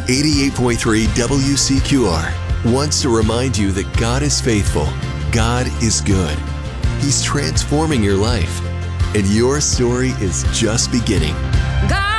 88.3 WCQR wants to remind you that God is faithful, God is good. He's transforming your life, and your story is just beginning. God